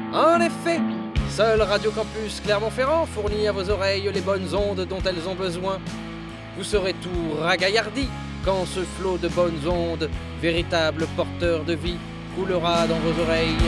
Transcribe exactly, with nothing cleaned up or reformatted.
En effet, seul Radio Campus Clermont-Ferrand fournit à vos oreilles les bonnes ondes dont elles ont besoin. Vous serez tout ragaillardi quand ce flot de bonnes ondes, véritable porteur de vie, coulera dans vos oreilles.